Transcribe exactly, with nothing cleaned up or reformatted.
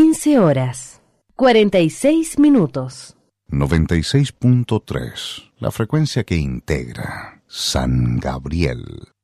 quince horas, cuarenta y seis minutos. noventa y seis punto tres, la frecuencia que integra San Gabriel.